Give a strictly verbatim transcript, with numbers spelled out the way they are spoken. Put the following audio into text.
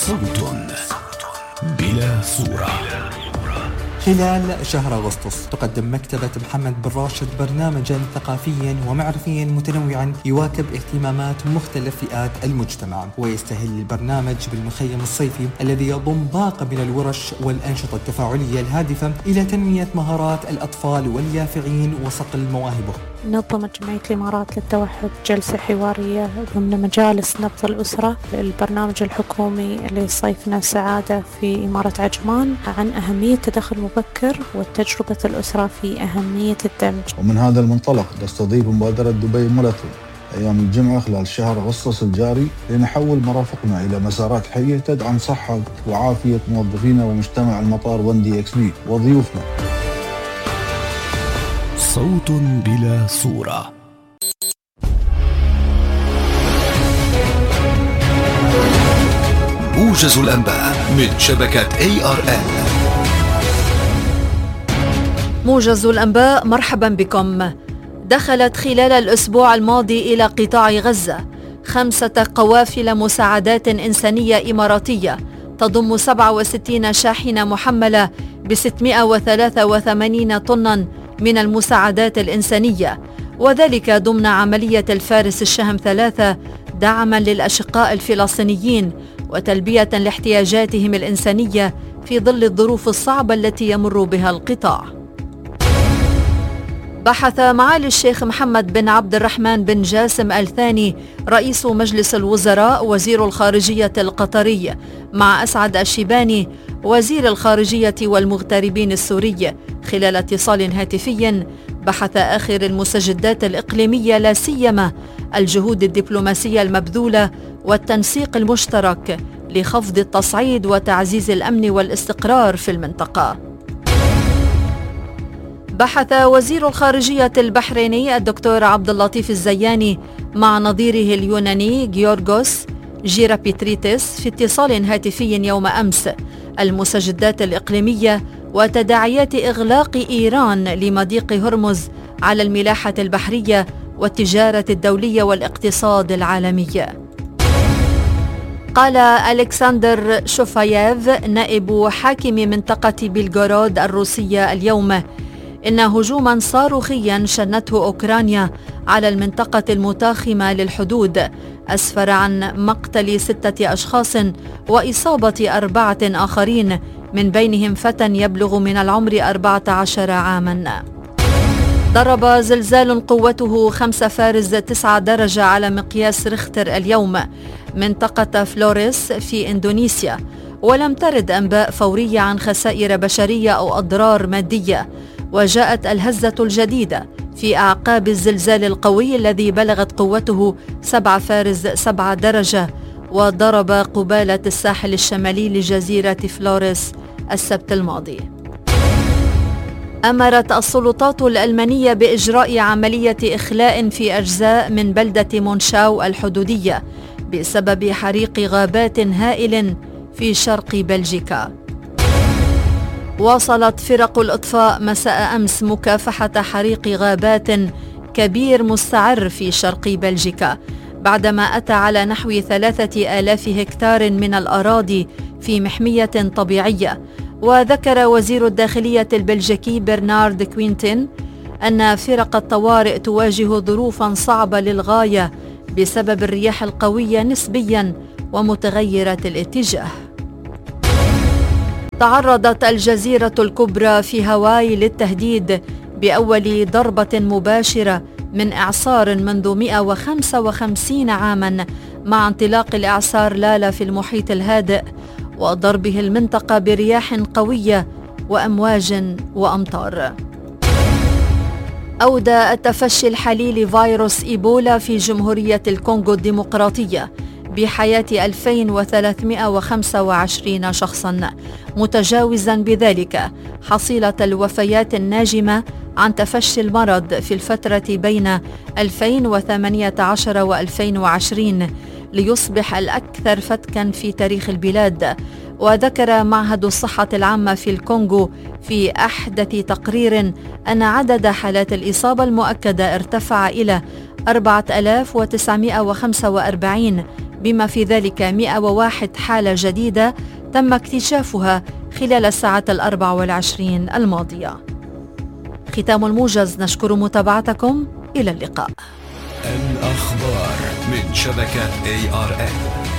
صوت بلا صورة. خلال شهر أغسطس تقدم مكتبة محمد بن راشد برنامجا ثقافيا ومعرفيا متنوعا يواكب اهتمامات مختلف فئات المجتمع، ويستهل البرنامج بالمخيم الصيفي الذي يضم باقة من الورش والأنشطة التفاعلية الهادفة إلى تنمية مهارات الأطفال واليافعين وصقل مواهبهم. نظمت جمعية الإمارات للتوحد جلسة حوارية ضمن مجالس نبض الأسرة للبرنامج الحكومي لصيفنا السعادة في إمارة عجمان عن أهمية التدخل المبكر وتجربة الأسرة في أهمية الدمج. ومن هذا المنطلق تستضيف مبادرة دبي ماراثون أيام الجمعة خلال شهر أغسطس الجاري لنحول مرافقنا إلى مسارات حية تدعم صحة وعافية موظفينا ومجتمع المطار وندي إكس بي وضيوفنا. صوت بلا صورة. موجز الأنباء من شبكة إيه آر إل. موجز الأنباء، مرحبا بكم. دخلت خلال الأسبوع الماضي إلى قطاع غزة خمسة قوافل مساعدات إنسانية إماراتية تضم سبعة وستين شاحنة محملة ب ستمائة وثلاثة وثمانين طنا من المساعدات الإنسانية، وذلك ضمن عملية الفارس الشهم ثلاثة دعما للأشقاء الفلسطينيين وتلبية لاحتياجاتهم الإنسانية في ظل الظروف الصعبة التي يمر بها القطاع. بحث معالي الشيخ محمد بن عبد الرحمن بن جاسم آل ثاني رئيس مجلس الوزراء وزير الخارجية القطري مع أسعد الشيباني وزير الخارجية والمغتربين السوري خلال اتصال هاتفي بحث آخر المستجدات الإقليمية، لا سيما الجهود الدبلوماسية المبذولة والتنسيق المشترك لخفض التصعيد وتعزيز الأمن والاستقرار في المنطقة. بحث وزير الخارجية البحريني الدكتور عبد اللطيف الزياني مع نظيره اليوناني غيورغوس جيرابيتريتس في اتصال هاتفي يوم أمس المستجدات الإقليمية وتداعيات إغلاق إيران لمضيق هرمز على الملاحة البحرية والتجارة الدولية والاقتصاد العالمي. قال ألكسندر شوفاييف نائب حاكم منطقة بلغورود الروسية اليوم إن هجوما صاروخيا شنته أوكرانيا على المنطقة المتاخمة للحدود أسفر عن مقتل ستة أشخاص وإصابة أربعة آخرين، من بينهم فتى يبلغ من العمر أربعة عشر عاما. ضرب زلزال قوته خمسة فارز تسعة درجة على مقياس ريختر اليوم منطقة فلوريس في إندونيسيا، ولم ترد أنباء فورية عن خسائر بشرية أو أضرار مادية. وجاءت الهزة الجديدة في أعقاب الزلزال القوي الذي بلغت قوته سبعة فارز سبعة درجة وضرب قبالة الساحل الشمالي لجزيرة فلوريس السبت الماضي. أمرت السلطات الألمانية بإجراء عملية إخلاء في أجزاء من بلدة مونشاو الحدودية بسبب حريق غابات هائل في شرق بلجيكا. واصلت فرق الإطفاء مساء أمس مكافحة حريق غابات كبير مستعر في شرق بلجيكا بعدما أتى على نحو ثلاثة آلاف هكتار من الأراضي في محمية طبيعية. وذكر وزير الداخلية البلجيكي برنارد كوينتين أن فرق الطوارئ تواجه ظروفا صعبة للغاية بسبب الرياح القوية نسبيا ومتغيرة الاتجاه. تعرضت الجزيرة الكبرى في هاواي للتهديد بأول ضربة مباشرة من إعصار منذ مئة وخمسة وخمسين عاما مع انطلاق الإعصار لالا في المحيط الهادئ وضربه المنطقة برياح قوية وأمواج وأمطار. أودى التفشي الحالي لفيروس إيبولا في جمهورية الكونغو الديمقراطية بحياة ألفين وثلاثمائة وخمسة وعشرين شخصا، متجاوزا بذلك حصيلة الوفيات الناجمة عن تفشي المرض في الفترة بين ألفين وثمانية عشر وألفين وعشرين ليصبح الأكثر فتكا في تاريخ البلاد. وذكر معهد الصحة العامة في الكونغو في أحدث تقرير أن عدد حالات الإصابة المؤكدة ارتفع إلى أربعة آلاف وتسعمائة وخمسة وأربعين بما في ذلك مئة وواحد حالة جديدة تم اكتشافها خلال الساعات الأربع والعشرين الماضية. ختام الموجز، نشكر متابعتكم، إلى اللقاء. الأخبار من شبكة إيه آر إن.